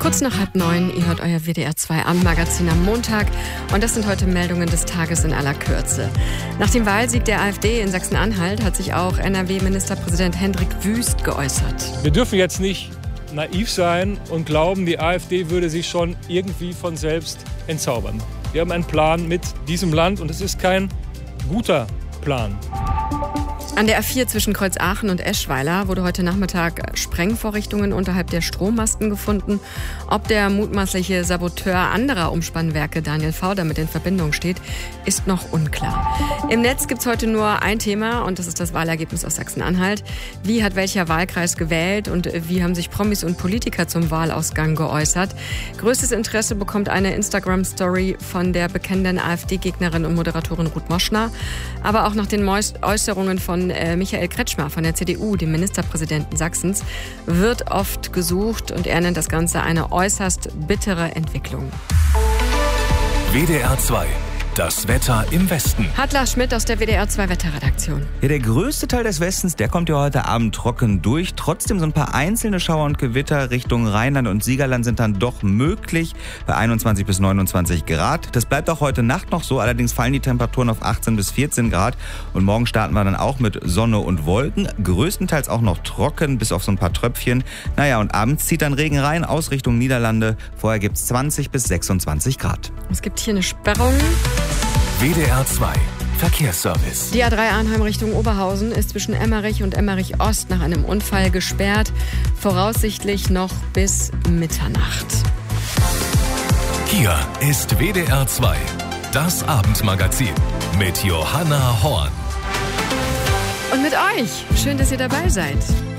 Kurz nach 8:30, ihr hört euer WDR 2 Abendmagazin am Montag und das sind heute Meldungen des Tages in aller Kürze. Nach dem Wahlsieg der AfD in Sachsen-Anhalt hat sich auch NRW-Ministerpräsident Hendrik Wüst geäußert. Wir dürfen jetzt nicht naiv sein und glauben, die AfD würde sich schon irgendwie von selbst entzaubern. Wir haben einen Plan mit diesem Land und es ist kein guter Plan. An der A4 zwischen Kreuzaachen und Eschweiler wurde heute Nachmittag Sprengvorrichtungen unterhalb der Strommasten gefunden. Ob der mutmaßliche Saboteur anderer Umspannwerke Daniel V. damit in Verbindung steht, ist noch unklar. Im Netz gibt es heute nur ein Thema und das ist das Wahlergebnis aus Sachsen-Anhalt. Wie hat welcher Wahlkreis gewählt und wie haben sich Promis und Politiker zum Wahlausgang geäußert? Größtes Interesse bekommt eine Instagram-Story von der bekennenden AfD-Gegnerin und Moderatorin Ruth Moschner. Aber auch nach den Äußerungen von Michael Kretschmer von der CDU, dem Ministerpräsidenten Sachsens, wird oft gesucht und er nennt das Ganze eine äußerst bittere Entwicklung. WDR 2. Das Wetter im Westen. Hat Lars Schmidt aus der WDR 2 Wetterredaktion. Ja, der größte Teil des Westens, der kommt ja heute Abend trocken durch. Trotzdem so ein paar einzelne Schauer und Gewitter Richtung Rheinland und Siegerland sind dann doch möglich bei 21 bis 29 Grad. Das bleibt auch heute Nacht noch so, allerdings fallen die Temperaturen auf 18 bis 14 Grad. Und morgen starten wir dann auch mit Sonne und Wolken. Größtenteils auch noch trocken, bis auf so ein paar Tröpfchen. Naja, und abends zieht dann Regen rein aus Richtung Niederlande. Vorher gibt's 20 bis 26 Grad. Es gibt hier eine Sperrung. WDR 2 Verkehrsservice. Die A3 Arnheim Richtung Oberhausen ist zwischen Emmerich und Emmerich Ost nach einem Unfall gesperrt. Voraussichtlich noch bis Mitternacht. Hier ist WDR 2, das Abendmagazin mit Johanna Horn. Und mit euch. Schön, dass ihr dabei seid.